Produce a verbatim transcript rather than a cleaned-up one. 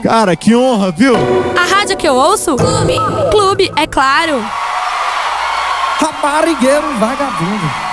Cara, que honra, viu? A rádio que eu ouço? Clube. Clube, é claro. Raparigueiro vagabundo.